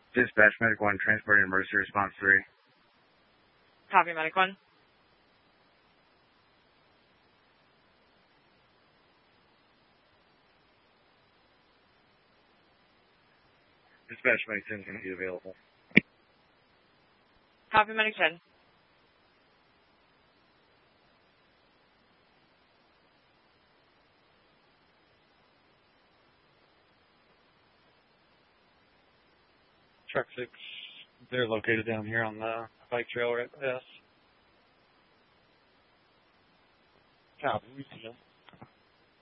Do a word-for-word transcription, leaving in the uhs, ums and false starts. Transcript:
Dispatch Medic one, transporting emergency response three. Copy, Medic one. Dispatch Medic ten is going to be available. Copy, Medic ten. Truck six, they're located down here on the bike trail right by us. Copy, we see them.